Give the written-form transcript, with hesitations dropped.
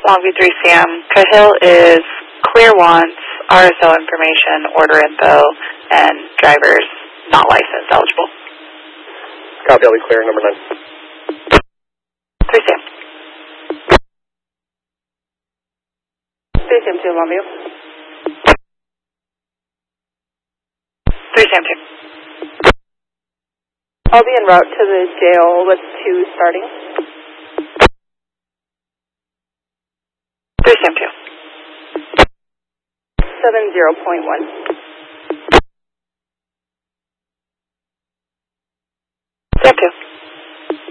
Longview 3CM. Cahill is clear wants, RSO information, order info, and drivers not licensed eligible. Copy, I'll be clear, number 9. 3CM. 3CM 2, Longview. 3CM 2. I'll be en route to the jail with 2 starting. 3CM 2. 70.1.